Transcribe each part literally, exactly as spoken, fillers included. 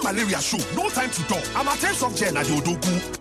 malaria show, no time to talk. I'm a test of Jen at Yodogu.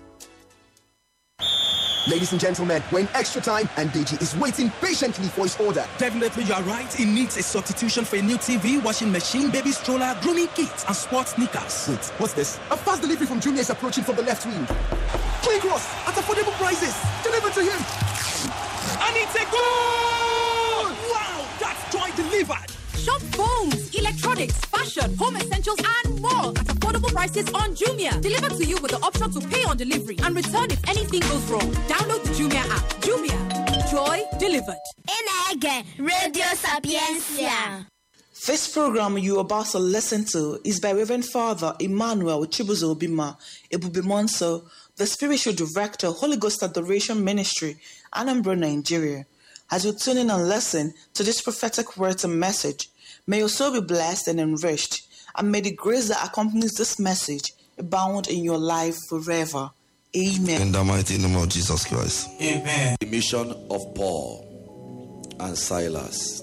Ladies and gentlemen, we're in extra time and Deji is waiting patiently for his order. Definitely, you are right. It needs a substitution for a new T V, washing machine, baby stroller, grooming kits, and sports sneakers. Wait, what's this? A fast delivery from Jumia is approaching from the left wing. Clean cross at affordable prices. Deliver to him. And it's a goal! Wow, that's joy delivered. Shop phones, electronics, fashion, home essentials, and more at affordable prices on Jumia. Delivered to you with the option to pay on delivery and return if anything goes wrong. Download the Jumia app. Jumia, joy delivered. Enege Radio Sapiencia. This program you are about to listen to is by Reverend Father Emmanuel Chibuzo Bima Ebubimonso, the Spiritual Director, Holy Ghost Adoration Ministry, Anambra, Nigeria. As you tune in and listen to this prophetic word and message, may your soul be blessed and enriched, and may the grace that accompanies this message abound in your life forever. Amen. In the mighty name of Jesus Christ. Amen. The mission of Paul and Silas.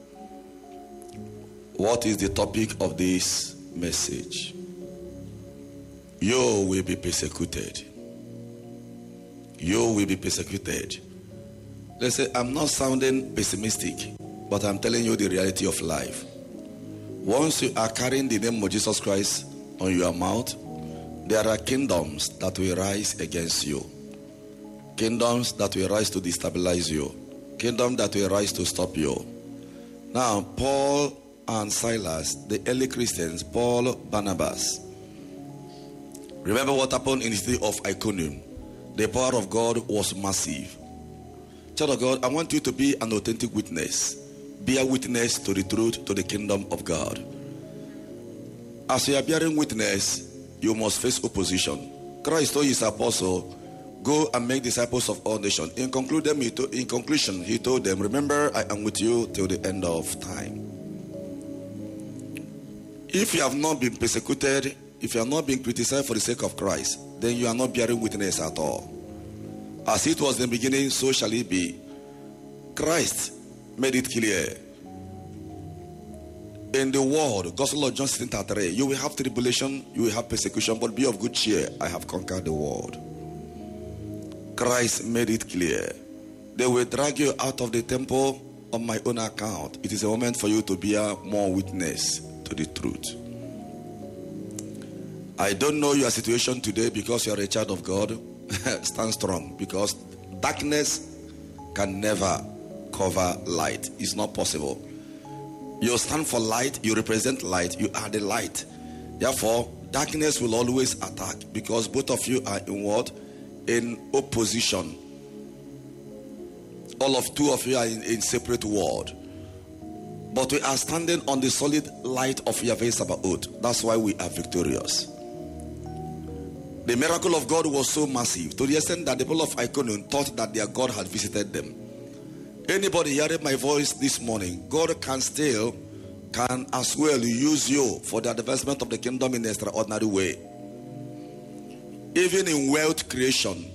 What is the topic of this message? You will be persecuted. You will be persecuted. Let's say, I'm not sounding pessimistic, but I'm telling you the reality of life. Once you are carrying the name of Jesus Christ on your mouth, there are kingdoms that will rise against you. Kingdoms that will rise to destabilize you. Kingdoms that will rise to stop you. Now, Paul and Silas, the early Christians, Paul, Barnabas. Remember what happened in the city of Iconium. The power of God was massive. Child of God, I want you to be an authentic witness. Be a witness to the truth, to the kingdom of God. As you are bearing witness, you must face opposition. Christ told his apostle, go and make disciples of all nations. In, conclude them, he to, in conclusion, he told them, remember, I am with you till the end of time. If you have not been persecuted, if you have not been criticized for the sake of Christ, then you are not bearing witness at all. As it was in the beginning, so shall it be. Christ made it clear. In the world, Gospel of John sixteen thirty-three, you will have tribulation, you will have persecution, but be of good cheer. I have conquered the world. Christ made it clear. They will drag you out of the temple on my own account. It is a moment for you to bear more witness to the truth. I don't know your situation today because you are a child of God. Stand strong, because darkness can never cover light. It's not possible. You stand for light, you represent light, you are the light. Therefore, darkness will always attack, because both of you are in what? In opposition. All of two of you are in, in separate world. But we are standing on the solid light of Yahweh Sabaoth. That's why we are victorious. The miracle of God was so massive, to the extent that the people of Iconium thought that their God had visited them. Anybody hearing my voice this morning, God can still, can as well use you for the advancement of the kingdom in an extraordinary way. Even in wealth creation,